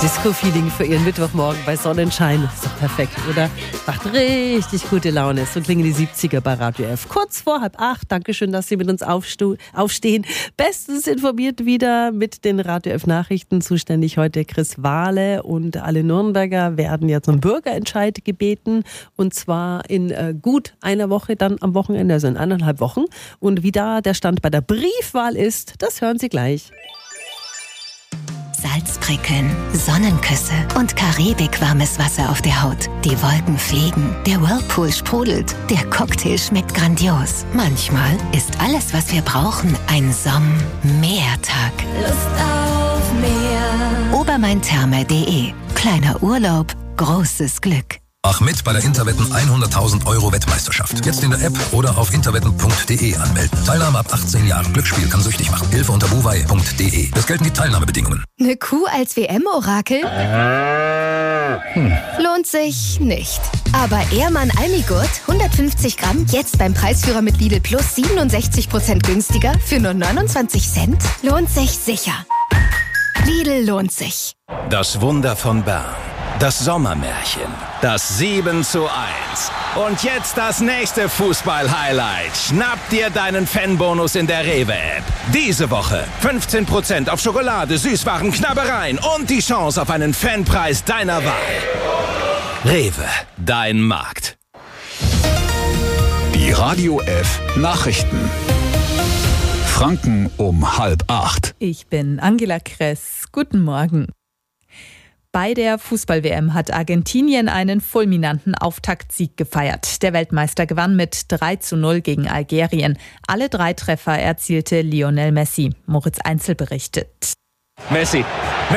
Disco-Feeling für Ihren Mittwochmorgen bei Sonnenschein. Ist doch perfekt, oder? Macht richtig gute Laune. So klingen die 70er bei Radio F. Kurz vor 7:30. Dankeschön, dass Sie mit uns aufstehen. Bestens informiert wieder mit den Radio F Nachrichten. Zuständig heute Chris Wahle. Und alle Nürnberger werden ja zum Bürgerentscheid gebeten. Und zwar in gut einer Woche, dann am Wochenende, also in 1,5 Wochen. Und wie da der Stand bei der Briefwahl ist, das hören Sie gleich. Salzprickeln, Sonnenküsse und karibikwarmes Wasser auf der Haut. Die Wolken fliegen, der Whirlpool sprudelt, der Cocktail schmeckt grandios. Manchmal ist alles, was wir brauchen, ein Sommertag. Lust auf mehr. Obermaintherme.de. Kleiner Urlaub, großes Glück. Mach mit bei der Interwetten 100.000 Euro Wettmeisterschaft. Jetzt in der App oder auf interwetten.de anmelden. Teilnahme ab 18 Jahren. Glücksspiel kann süchtig machen. Hilfe unter buwei.de. Es gelten die Teilnahmebedingungen. Eine Kuh als WM-Orakel? Lohnt sich nicht. Aber Ehrmann Almigurt, 150 Gramm, jetzt beim Preisführer mit Lidl Plus 67% günstiger für nur 29 Cent? Lohnt sich sicher. Lidl lohnt sich. Das Wunder von Bern. Das Sommermärchen. Das 7:1. Und jetzt das nächste Fußball-Highlight. Schnapp dir deinen Fanbonus in der Rewe-App. Diese Woche 15% auf Schokolade, Süßwaren, Knabbereien und die Chance auf einen Fanpreis deiner Wahl. Rewe, dein Markt. Die Radio F Nachrichten. Franken um 7:30. Ich bin Angela Kress. Guten Morgen. Bei der Fußball-WM hat Argentinien einen fulminanten Auftaktsieg gefeiert. Der Weltmeister gewann mit 3:0 gegen Algerien. Alle 3 Treffer erzielte Lionel Messi. Moritz Einzel berichtet. Messi!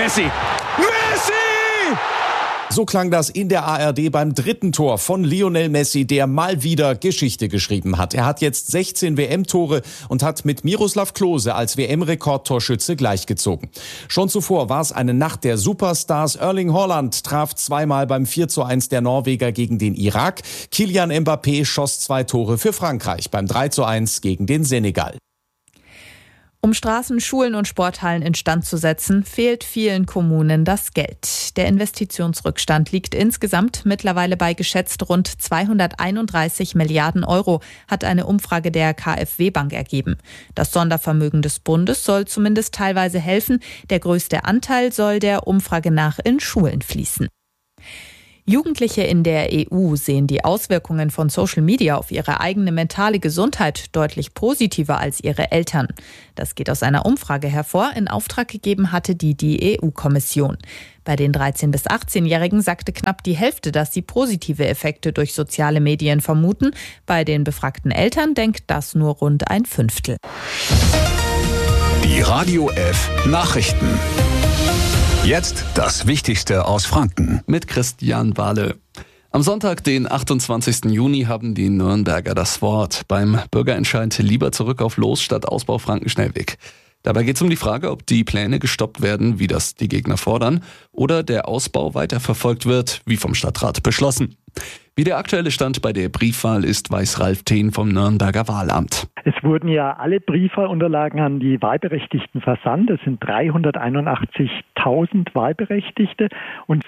So klang das in der ARD beim 3. Tor von Lionel Messi, der mal wieder Geschichte geschrieben hat. Er hat jetzt 16 WM-Tore und hat mit Miroslav Klose als WM-Rekordtorschütze gleichgezogen. Schon zuvor war es eine Nacht der Superstars. Erling Haaland traf zweimal beim 4:1 der Norweger gegen den Irak. Kylian Mbappé schoss 2 Tore für Frankreich beim 3:1 gegen den Senegal. Um Straßen, Schulen und Sporthallen instand zu setzen, fehlt vielen Kommunen das Geld. Der Investitionsrückstand liegt insgesamt mittlerweile bei geschätzt rund 231 Milliarden Euro, hat eine Umfrage der KfW-Bank ergeben. Das Sondervermögen des Bundes soll zumindest teilweise helfen. Der größte Anteil soll der Umfrage nach in Schulen fließen. Jugendliche in der EU sehen die Auswirkungen von Social Media auf ihre eigene mentale Gesundheit deutlich positiver als ihre Eltern. Das geht aus einer Umfrage hervor, in Auftrag gegeben hatte die EU-Kommission. Bei den 13- bis 18-Jährigen sagte knapp die Hälfte, dass sie positive Effekte durch soziale Medien vermuten. Bei den befragten Eltern denkt das nur rund ein Fünftel. Die Radio F Nachrichten. Jetzt das Wichtigste aus Franken. Mit Christian Wahle. Am Sonntag, den 28. Juni, haben die Nürnberger das Wort beim Bürgerentscheid lieber zurück auf Los statt Ausbau Frankenschnellweg. Dabei geht es um die Frage, ob die Pläne gestoppt werden, wie das die Gegner fordern, oder der Ausbau weiterverfolgt wird, wie vom Stadtrat beschlossen. Wie der aktuelle Stand bei der Briefwahl ist, weiß Ralf Thien vom Nürnberger Wahlamt. Es wurden ja alle Briefwahlunterlagen an die Wahlberechtigten versandt. Es sind 381.000 Wahlberechtigte und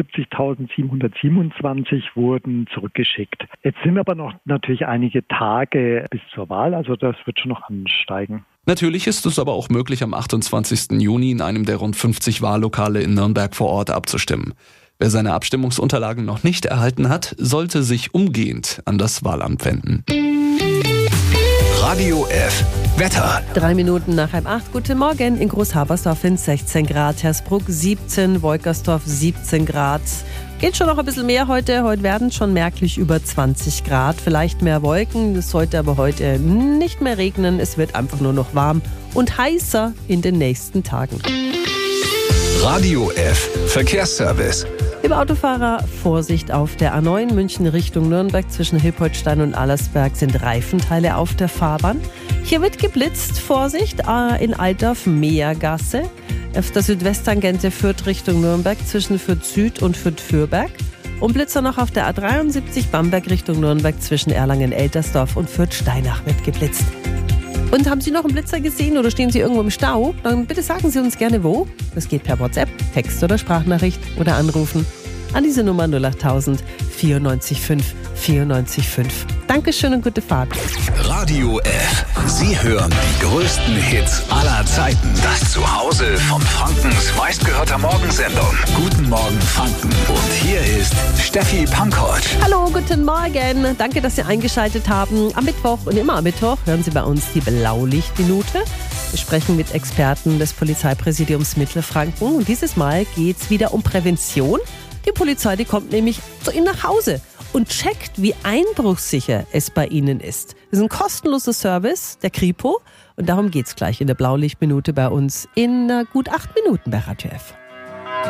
75.727 wurden zurückgeschickt. Jetzt sind aber noch natürlich einige Tage bis zur Wahl, also das wird schon noch ansteigen. Natürlich ist es aber auch möglich, am 28. Juni in einem der rund 50 Wahllokale in Nürnberg vor Ort abzustimmen. Wer seine Abstimmungsunterlagen noch nicht erhalten hat, sollte sich umgehend an das Wahlamt wenden. Radio F Wetter. 3 Minuten nach 7:30. Guten Morgen. In Großhabersdorf sind 16 Grad, Hersbruck 17, Wolkersdorf 17 Grad. Geht schon noch ein bisschen mehr heute. Heute werden schon merklich über 20 Grad. Vielleicht mehr Wolken. Es sollte aber heute nicht mehr regnen. Es wird einfach nur noch warm und heißer in den nächsten Tagen. Radio F Verkehrsservice. Liebe Autofahrer, Vorsicht auf der A9 München Richtung Nürnberg zwischen Hilpoltstein und Allersberg sind Reifenteile auf der Fahrbahn. Hier wird geblitzt, Vorsicht, in Altdorf-Meergasse. Auf der Südwesttangente Fürth Richtung Nürnberg zwischen Fürth Süd und Fürth-Fürberg. Und Blitzer noch auf der A73 Bamberg Richtung Nürnberg zwischen Erlangen-Eltersdorf und Fürth-Steinach wird geblitzt. Und haben Sie noch einen Blitzer gesehen oder stehen Sie irgendwo im Stau? Dann bitte sagen Sie uns gerne wo. Das geht per WhatsApp, Text oder Sprachnachricht oder anrufen an diese Nummer 08000 94 5 94 5. Dankeschön und gute Fahrt. Radio F. Sie hören die größten Hits aller Zeiten. Das Zuhause von Frankens meistgehörter Morgensendung. Guten Morgen Franken. Und hier ist Steffi Pankovic. Hallo, guten Morgen. Danke, dass Sie eingeschaltet haben. Am Mittwoch und immer am Mittwoch hören Sie bei uns die Blaulichtminute. Wir sprechen mit Experten des Polizeipräsidiums Mittelfranken. Und dieses Mal geht es wieder um Prävention. Die Polizei, die kommt nämlich zu Ihnen nach Hause und checkt, wie einbruchssicher es bei Ihnen ist. Das ist ein kostenloser Service der Kripo und darum geht's gleich in der Blaulichtminute bei uns in gut 8 Minuten bei Radio F.